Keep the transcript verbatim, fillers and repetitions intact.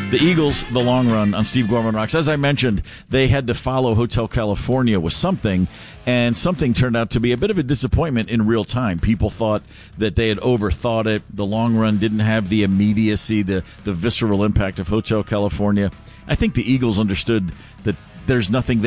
The Eagles, the long run on Steve Gorman Rocks. As I mentioned, they had to follow Hotel California with something, and something turned out to be a bit of a disappointment in real time. People thought that they had overthought it. The long run didn't have the immediacy, the, the visceral impact of Hotel California. I think the Eagles understood that there's nothing